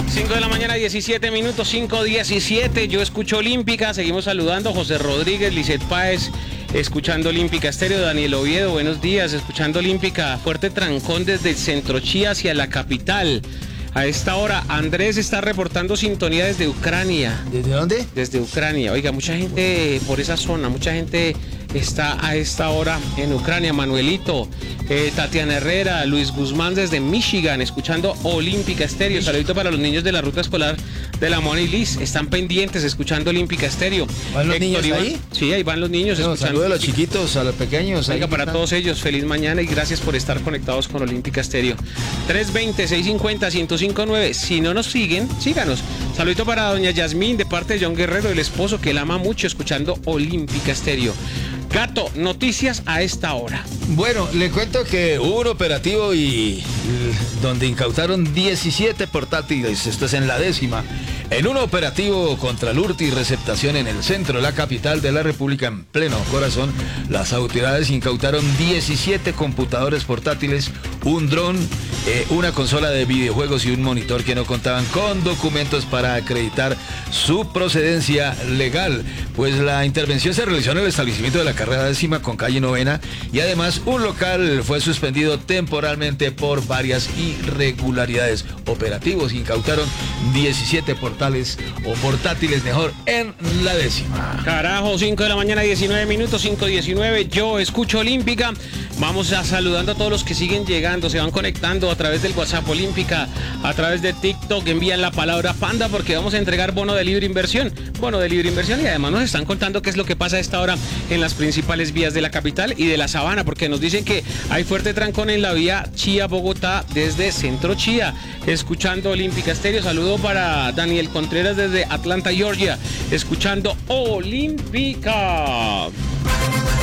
5 de la mañana, 17 minutos, 5:17. Yo escucho Olímpica. Seguimos saludando. José Rodríguez, Lisset Páez, escuchando Olímpica Estéreo. Daniel Oviedo, buenos días, escuchando Olímpica. Fuerte trancón desde el centro Chía hacia la capital. A esta hora, Andrés está reportando sintonía desde Ucrania. ¿Desde dónde? Desde Ucrania. Oiga, mucha gente por esa zona, mucha gente está a esta hora en Ucrania. Manuelito, Tatiana Herrera, Luis Guzmán desde Michigan, escuchando Olímpica Estéreo. Saludito para los niños de la ruta escolar de la Mona y Liz. Están pendientes, escuchando Olímpica Estéreo. ¿Van los niños Iván, ahí? Sí, ahí van los niños. No, escuchando. saludos a los chiquitos, a los pequeños. Oiga, ahí para están. todos ellos, feliz mañana y gracias por estar conectados con Olímpica Estéreo. 320-650-1059. Si no nos siguen, síganos. Saludito para doña Yasmín de parte de John Guerrero, el esposo que la ama mucho, escuchando Olímpica Estéreo. Gato, noticias a esta hora. Bueno, le cuento que hubo un operativo donde incautaron 17 portátiles, esto es en la 10ª, en un operativo contra el hurto y receptación en el centro de la capital de la República, en pleno corazón. Las autoridades incautaron 17 computadores portátiles, un dron, una consola de videojuegos y un monitor que no contaban con documentos para acreditar su procedencia legal. Pues la intervención se realizó en el establecimiento de la carrera 10ª con calle 9ª y además un local fue suspendido temporalmente por varias irregularidades. Operativos incautaron 17 portátiles mejor en la 10ª. Carajo, 5 de la mañana, 19 minutos, 5:19. Yo escucho Olímpica. Vamos a saludando a todos los que siguen llegando, se van conectando a través del WhatsApp Olímpica, a través de TikTok, envían la palabra Panda porque vamos a entregar bono de libre inversión y además nos están contando qué es lo que pasa a esta hora en las principales vías de la capital y de la Sabana, porque nos dicen que hay fuerte trancón en la vía Chía-Bogotá desde Centro Chía, escuchando Olímpica Estéreo. Saludo para Daniel Contreras desde Atlanta, Georgia, escuchando Olímpica.